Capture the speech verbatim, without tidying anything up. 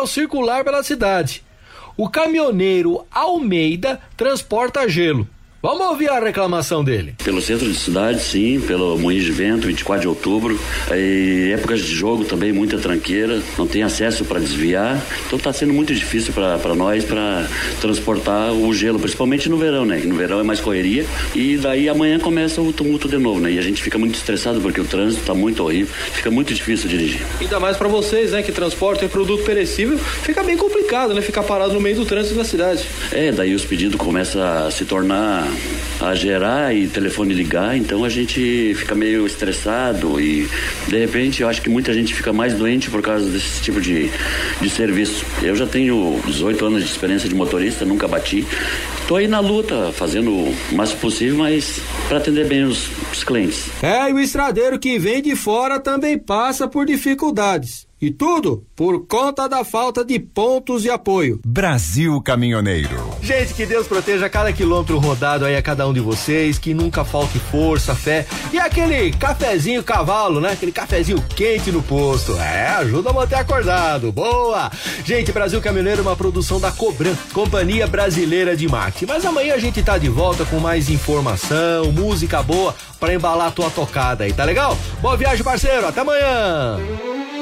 ao circular pela cidade. O caminhoneiro Almeida transporta gelo. Vamos ouvir a reclamação dele. Pelo centro de cidade, sim, pelo Moinho de Vento, vinte e quatro de outubro, e épocas de jogo também, muita tranqueira, não tem acesso para desviar, então está sendo muito difícil para nós para transportar o gelo, principalmente no verão, né? No verão é mais correria e daí amanhã começa o tumulto de novo, né? E a gente fica muito estressado porque o trânsito está muito horrível, fica muito difícil dirigir. Ainda mais para vocês, né, que transportam produto perecível, fica bem complicado, né? Ficar parado no meio do trânsito da cidade. É, daí os pedidos começam a se tornar a gerar e telefone ligar, então a gente fica meio estressado e de repente eu acho que muita gente fica mais doente por causa desse tipo de, de serviço. Eu já tenho dezoito anos de experiência de motorista, nunca bati. Tô aí na luta, fazendo o máximo possível, mas para atender bem os, os clientes. É, e o estradeiro que vem de fora também passa por dificuldades. E tudo por conta da falta de pontos de apoio. Brasil Caminhoneiro. Gente, que Deus proteja cada quilômetro rodado aí a cada um de vocês, que nunca falte força, fé e aquele cafezinho cavalo, né? Aquele cafezinho quente no posto. É, ajuda a manter acordado. Boa! Gente, Brasil Caminhoneiro é uma produção da Cobran, Companhia Brasileira de Marketing. Mas amanhã a gente tá de volta com mais informação, música boa pra embalar a tua tocada aí, tá legal? Boa viagem, parceiro. Até amanhã!